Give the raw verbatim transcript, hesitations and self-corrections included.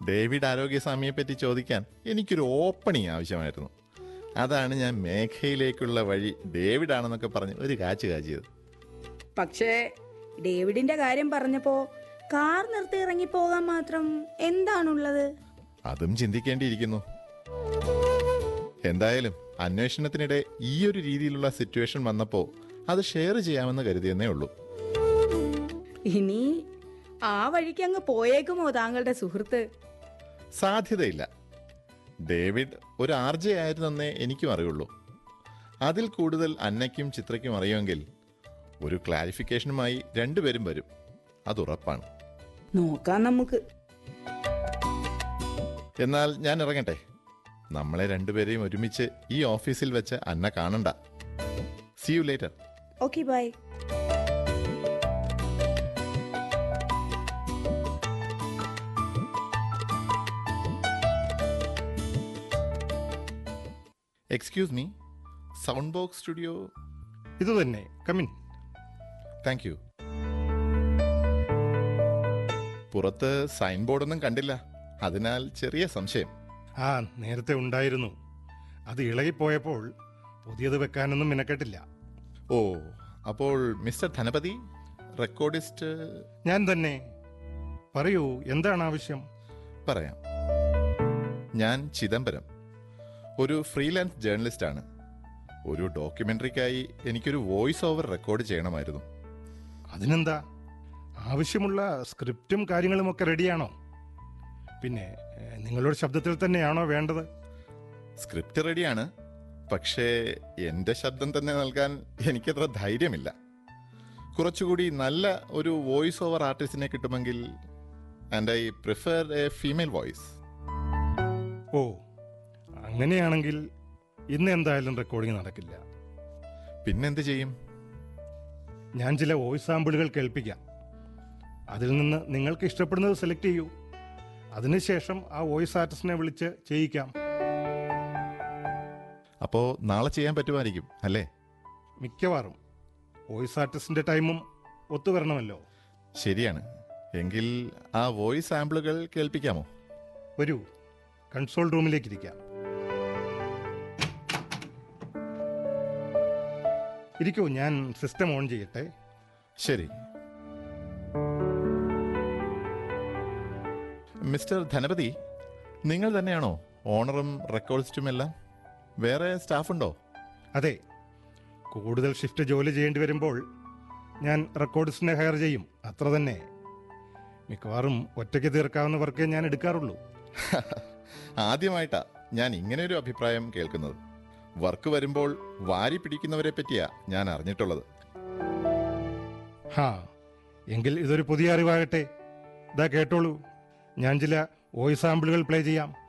David ആരോഗ്യസ്വാമിയെ പറ്റി ചോദിക്കാൻ എനിക്കൊരു ഓപ്പണിങ് ആവശ്യമായിരുന്നു. അതാണ് ഞാൻ മേഘയിലേക്കുള്ള വഴി ഡേവിഡ് ആണെന്നൊക്കെ പറഞ്ഞ് ഒരു കാച്ച് കാച്ചിയത്. പക്ഷേ ഡേവിഡിന്റെ കാര്യം പറഞ്ഞപ്പോ കാർ നിർത്തി ഇറങ്ങി പോകാൻ മാത്രം എന്താണുള്ളത്? അതും ചിന്തിക്കേണ്ടിയിരിക്കുന്നു. എന്തായാലും അന്വേഷണത്തിനിടെ ഈ ഒരു രീതിയിലുള്ള സിറ്റുവേഷൻ വന്നപ്പോ അത് ഷെയർ ചെയ്യാമെന്ന് കരുതിയെന്നേ ഉള്ളൂ. ഇനി ആ വഴിക്ക് അങ്ങ് പോയേക്കുമോ താങ്കളുടെ സുഹൃത്ത്? സാധ്യതയില്ല. ഡേവിഡ് ഒരു ആർ ജെ ആയിരുന്നെന്നേ എനിക്കും അറിയുള്ളൂ. അതിൽ കൂടുതൽ അന്നയ്ക്കും ചിത്രയ്ക്കും അറിയുമെങ്കിൽ ഒരു ക്ലാരിഫിക്കേഷനുമായി രണ്ടുപേരും വരും, അതുറപ്പാണ്. നോക്കാം നമുക്ക്. എന്നാൽ ഞാൻ ഇറങ്ങട്ടെ. നമ്മളെ രണ്ടുപേരെയും ഒരുമിച്ച് ഈ ഓഫീസിൽ വെച്ച് അന്ന കാണണ്ട. See you later. Okay, by. Excuse me, sound box studio? ഇത് തന്നെ, കമിൻ. Thank you. പുറത്ത് സൈൻ ബോർഡൊന്നും കണ്ടില്ല, അതിനാൽ ചെറിയ സംശയം. ആ, നേരത്തെ ഉണ്ടായിരുന്നു. അത് ഇളകിപ്പോയപ്പോൾ പുതിയത് വെക്കാനൊന്നും മിനക്കെട്ടില്ല. ഓ, അപ്പോൾ മിസ്റ്റർ ധനപതി, റെക്കോർഡിസ്റ്റ്? ഞാൻ തന്നെ. പറയൂ, എന്താണ് ആവശ്യം? പറയാം. ഞാൻ ചിദംബരം, ഒരു ഫ്രീലാൻസ് ജേർണലിസ്റ്റാണ്. ഒരു ഡോക്യുമെന്ററിക്കായി എനിക്കൊരു വോയിസ് ഓവർ റെക്കോർഡ് ചെയ്യണമായിരുന്നു. അതിനെന്താ, ആവശ്യമുള്ള സ്ക്രിപ്റ്റും കാര്യങ്ങളുമൊക്കെ റെഡിയാണോ? പിന്നെ നിങ്ങളുടെ ശബ്ദത്തിൽ തന്നെയാണോ വേണ്ടത്? സ്ക്രിപ്റ്റ് റെഡിയാണ്, പക്ഷേ എൻ്റെ ശബ്ദം തന്നെ നൽകാൻ എനിക്കത്ര ധൈര്യമില്ല. കുറച്ചുകൂടി നല്ല ഒരു വോയിസ് ഓവർ ആർട്ടിസ്റ്റിനെ കിട്ടുമെങ്കിൽ. And I prefer A female voice. ഓ, അങ്ങനെയാണെങ്കിൽ ഇന്ന് എന്തായാലും റെക്കോർഡിംഗ് നടക്കില്ല. പിന്നെന്ത് ചെയ്യും? ഞാൻ ചില വോയിസ് സാമ്പിളുകൾ കേൾപ്പിക്കാം. അതിൽ നിന്ന് നിങ്ങൾക്ക് ഇഷ്ടപ്പെടുന്നത് സെലക്ട് ചെയ്യൂ. അതിനുശേഷം ആ വോയിസ് ആർട്ടിസ്റ്റിനെ വിളിച്ച് ചെയ്യിക്കാം. അപ്പോ നാളെ ചെയ്യാൻ പറ്റുമായിരിക്കും അല്ലേ? മിക്കവാറും. വോയിസ് ആർട്ടിസ്റ്റിന്റെ ടൈമും ഒത്തുവരണമല്ലോ. ശരിയാണ്. എങ്കിൽ ആ വോയിസ് സാമ്പിളുകൾ കേൾപ്പിക്കാമോ? വരൂ, കൺസോൾ റൂമിലേക്ക് ഇരിക്കാം. ഇരിക്കൂ, ഞാൻ സിസ്റ്റം ഓൺ ചെയ്യട്ടെ. ശരി. മിസ്റ്റർ ധനപതി, നിങ്ങൾ തന്നെയാണോ ഓണറും റെക്കോർഡിസ്റ്റും എല്ലാം? വേറെ സ്റ്റാഫുണ്ടോ? അതെ, കൂടുതൽ ഷിഫ്റ്റ് ജോലി ചെയ്യേണ്ടി വരുമ്പോൾ ഞാൻ റെക്കോർഡിസ്റ്റിനെ ഹയർ ചെയ്യും, അത്ര തന്നെ. മിക്കവാറും ഒറ്റയ്ക്ക് തീർക്കാവുന്ന വർക്കേ ഞാൻ എടുക്കാറുള്ളൂ. ആദ്യമായിട്ടാ ഞാൻ ഇങ്ങനെ ഒരു അഭിപ്രായം കേൾക്കുന്നത്. വർക്ക് വരുമ്പോൾ വാരി പിടിക്കുന്നവരെ പറ്റിയാ ഞാൻ അറിഞ്ഞിട്ടുള്ളത്. ഹാ, എങ്കിൽ ഇതൊരു പുതിയ അറിവാകട്ടെ. ഇതാ കേട്ടോളൂ, ഞാൻ ചില വോയിസ് സാമ്പിളുകൾ പ്ലേ ചെയ്യാം.